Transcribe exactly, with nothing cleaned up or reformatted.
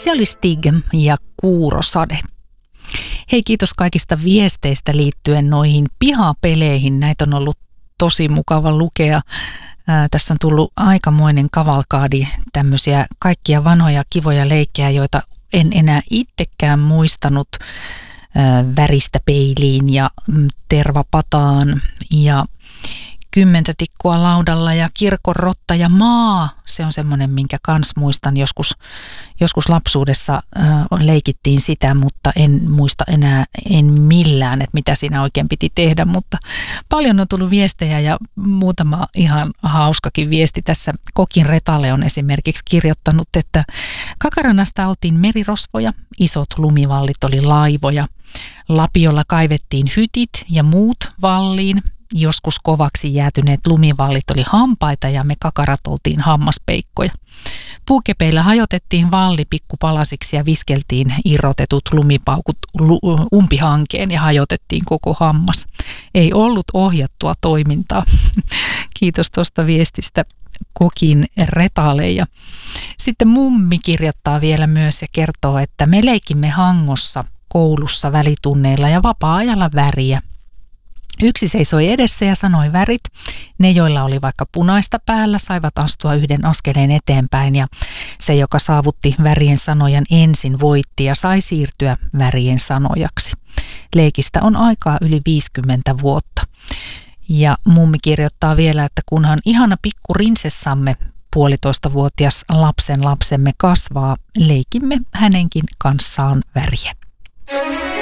Se oli Stig ja Kuurosade. Hei, kiitos kaikista viesteistä liittyen noihin pihapeleihin. Näitä on ollut tosi mukava lukea. Ää, tässä on tullut aikamoinen kavalkaadi tämmöisiä kaikkia vanhoja kivoja leikkejä, joita en enää itsekään muistanut. Ää, väristä peiliin ja mm, tervapataan ja kymmentä tikkua laudalla ja kirkon rotta ja maa. Se on semmoinen, minkä kans muistan joskus, joskus lapsuudessa äh, leikittiin sitä, mutta en muista enää en millään, että mitä siinä oikein piti tehdä. Mutta paljon on tullut viestejä ja muutama ihan hauskakin viesti tässä. Kokin Retale on esimerkiksi kirjoittanut, että Kakaranasta oltiin merirosvoja, isot lumivallit oli laivoja. Lapiolla kaivettiin hytit ja muut valliin. Joskus kovaksi jäätyneet lumivallit oli hampaita ja me kakarat oltiin hammaspeikkoja. Puukepeillä hajotettiin valli pikkupalasiksi ja viskeltiin irrotetut lumipaukut umpihankeen ja hajotettiin koko hammas. Ei ollut ohjattua toimintaa. Kiitos tuosta viestistä Kokin Retalle. Ja sitten mummi kirjoittaa vielä myös ja kertoo, että me leikimme Hangossa koulussa välitunneilla ja vapaa-ajalla väriä. Yksi seisoi edessä ja sanoi värit. Ne, joilla oli vaikka punaista päällä, saivat astua yhden askeleen eteenpäin ja se, joka saavutti värien sanojan ensin, voitti ja sai siirtyä värien sanojaksi. Leikistä on aikaa yli viisikymmentä vuotta. Ja mummi kirjoittaa vielä, että kunhan ihana pikku rinsessamme puolitoistavuotias lapsen lapsemme kasvaa, leikimme hänenkin kanssaan väriä.